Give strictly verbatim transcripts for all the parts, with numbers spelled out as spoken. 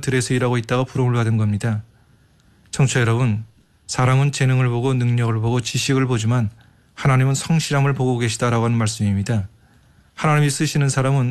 틀에서 일하고 있다가 부름을 받은 겁니다. 청취자 여러분, 사람은 재능을 보고 능력을 보고 지식을 보지만 하나님은 성실함을 보고 계시다라고 하는 말씀입니다. 하나님이 쓰시는 사람은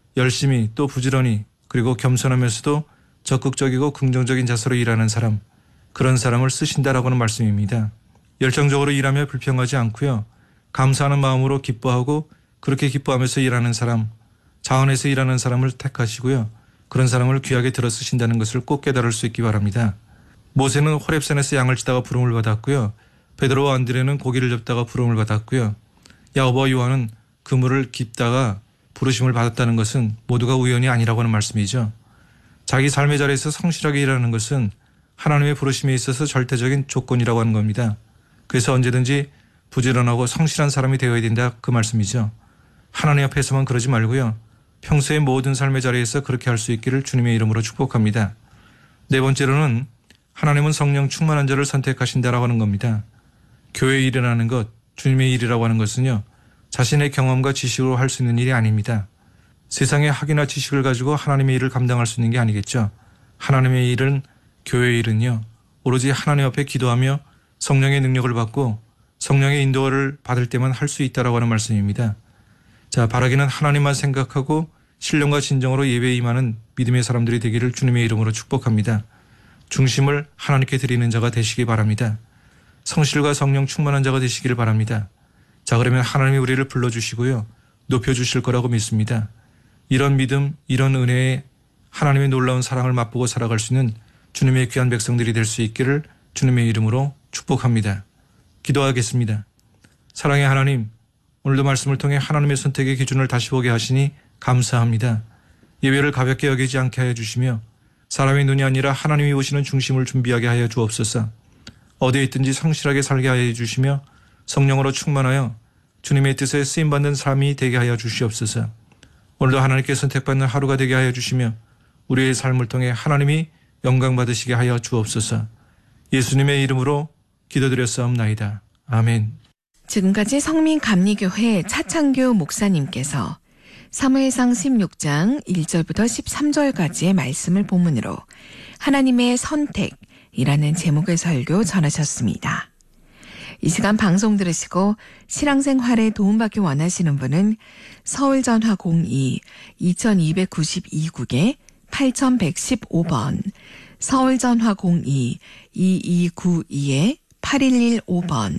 열심히 또 부지런히 그리고 겸손하면서도 적극적이고 긍정적인 자세로 일하는 사람, 그런 사람을 쓰신다라고 하는 말씀입니다. 열정적으로 일하며 불평하지 않고요. 감사하는 마음으로 기뻐하고 그렇게 기뻐하면서 일하는 사람, 자원해서 일하는 사람을 택하시고요. 그런 사람을 귀하게 들어 쓰신다는 것을 꼭 깨달을 수 있기 바랍니다. 모세는 호렙산에서 양을 치다가 부름을 받았고요. 베드로와 안드레는 고기를 잡다가 부름을 받았고요. 야고보와 요한은 그물을 깁다가 부르심을 받았다는 것은 모두가 우연이 아니라고 하는 말씀이죠. 자기 삶의 자리에서 성실하게 일하는 것은 하나님의 부르심에 있어서 절대적인 조건이라고 하는 겁니다. 그래서 언제든지 부지런하고 성실한 사람이 되어야 된다, 그 말씀이죠. 하나님 앞에서만 그러지 말고요. 평소의 모든 삶의 자리에서 그렇게 할 수 있기를 주님의 이름으로 축복합니다. 네 번째로는 하나님은 성령 충만한 자를 선택하신다라고 하는 겁니다. 교회 일이라는 것, 주님의 일이라고 하는 것은요. 자신의 경험과 지식으로 할 수 있는 일이 아닙니다. 세상의 학이나 지식을 가지고 하나님의 일을 감당할 수 있는 게 아니겠죠. 하나님의 일은, 교회의 일은요. 오로지 하나님 앞에 기도하며 성령의 능력을 받고 성령의 인도를 받을 때만 할 수 있다라고 하는 말씀입니다. 자, 바라기는 하나님만 생각하고 신령과 진정으로 예배에 임하는 믿음의 사람들이 되기를 주님의 이름으로 축복합니다. 중심을 하나님께 드리는 자가 되시기 바랍니다. 성실과 성령 충만한 자가 되시기를 바랍니다. 자, 그러면 하나님이 우리를 불러주시고요. 높여주실 거라고 믿습니다. 이런 믿음, 이런 은혜에 하나님의 놀라운 사랑을 맛보고 살아갈 수 있는 주님의 귀한 백성들이 될 수 있기를 주님의 이름으로 축복합니다. 기도하겠습니다. 사랑의 하나님, 오늘도 말씀을 통해 하나님의 선택의 기준을 다시 보게 하시니 감사합니다. 예배를 가볍게 여기지 않게 하여 주시며 사람의 눈이 아니라 하나님이 오시는 중심을 준비하게 하여 주옵소서. 어디에 있든지 성실하게 살게 하여 주시며 성령으로 충만하여 주님의 뜻에 쓰임받는 삶이 되게 하여 주시옵소서. 오늘도 하나님께 선택받는 하루가 되게 하여 주시며 우리의 삶을 통해 하나님이 영광 받으시게 하여 주옵소서. 예수님의 이름으로 기도드렸사옵나이다. 아멘. 지금까지 성민감리교회 차창규 목사님께서 사무엘상 십육 장 일 절부터 십삼 절까지의 말씀을 본문으로 하나님의 선택이라는 제목의 설교 전하셨습니다. 이 시간 방송 들으시고 신앙생활에 도움받기 원하시는 분은 서울전화 공이 이천이백구십이 국에 팔천백십오 번, 서울전화 공이 이이구이 팔일일오 번,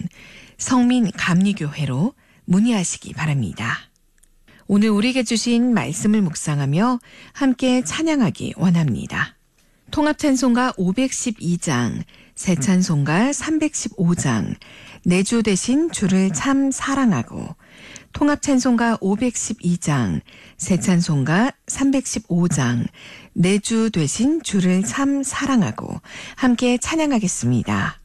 성민감리교회로 문의하시기 바랍니다. 오늘 우리에게 주신 말씀을 묵상하며 함께 찬양하기 원합니다. 통합찬송가 오백십이 장, 새찬송가 삼백십오 장, 내 주 되신 주를 참 사랑하고, 통합찬송가 오백십이 장, 새찬송가 삼백십오 장, 내 주 되신 주를 참 사랑하고 함께 찬양하겠습니다.